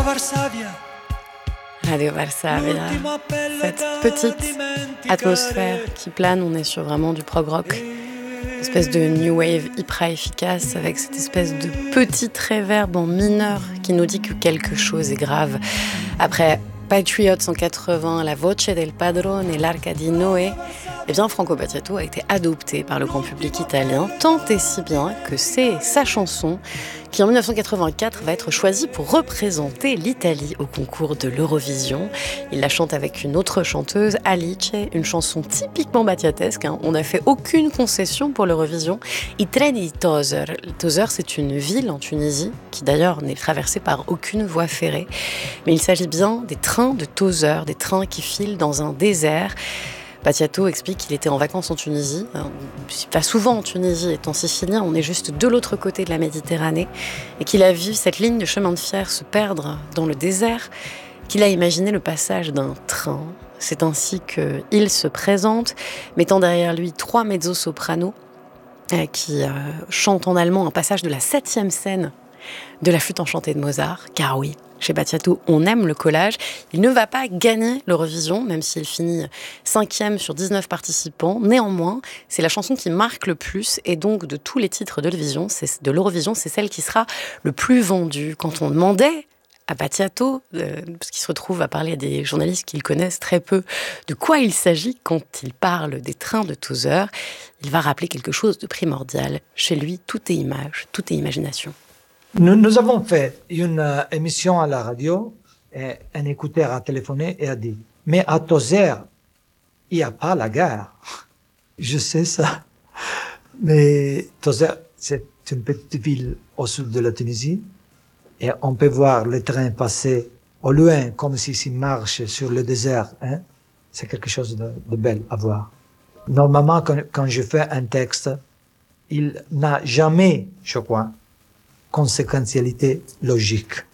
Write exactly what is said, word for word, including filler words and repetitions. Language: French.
Radio Varsavia, cette petite atmosphère qui plane, on est sur vraiment du prog rock, une espèce de new wave hyper efficace avec cette espèce de petite réverb en mineur qui nous dit que quelque chose est grave. Après Patriot cent quatre-vingts, La Voce del Padrone et L'Arca di Noé, eh bien Franco Battiato a été adopté par le grand public italien, tant et si bien que c'est sa chanson qui en dix-neuf cent quatre-vingt-quatre va être choisie pour représenter l'Italie au concours de l'Eurovision. Il la chante avec une autre chanteuse, Alice, une chanson typiquement battiatesque, hein. On n'a fait aucune concession pour l'Eurovision. I treni di Tozeur. Tozeur, c'est une ville en Tunisie qui d'ailleurs n'est traversée par aucune voie ferrée. Mais il s'agit bien des trains de Tozeur, des trains qui filent dans un désert. Battiato explique qu'il était en vacances en Tunisie. Il va souvent en Tunisie, étant sicilien, on est juste de l'autre côté de la Méditerranée, et qu'il a vu cette ligne de chemin de fer se perdre dans le désert, qu'il a imaginé le passage d'un train. C'est ainsi qu'il se présente, mettant derrière lui trois mezzo-sopranos qui euh, chantent en allemand un passage de la septième scène de la flûte enchantée de Mozart, car oui, chez Battiato, on aime le collage. Il ne va pas gagner l'Eurovision, même s'il finit cinquième sur dix-neuf participants. Néanmoins, c'est la chanson qui marque le plus, et donc de tous les titres de l'Eurovision, c'est, de l'Eurovision, c'est celle qui sera le plus vendue. Quand on demandait à Battiato, euh, parce qu'il se retrouve à parler à des journalistes qu'il connaissent très peu, de quoi il s'agit quand il parle des trains de Tozeur, il va rappeler quelque chose de primordial. Chez lui, tout est image, tout est imagination. Nous, nous avons fait une euh, émission à la radio et un écouteur a téléphoné et a dit « Mais à Tozeur, il n'y a pas la gare. » Je sais ça. Mais Tozeur, c'est une petite ville au sud de la Tunisie et on peut voir les trains passer au loin comme si s'ils marchent sur le désert. Hein? C'est quelque chose de, de bel à voir. Normalement, quand, quand je fais un texte, il n'a jamais, je crois, conséquentialité logique.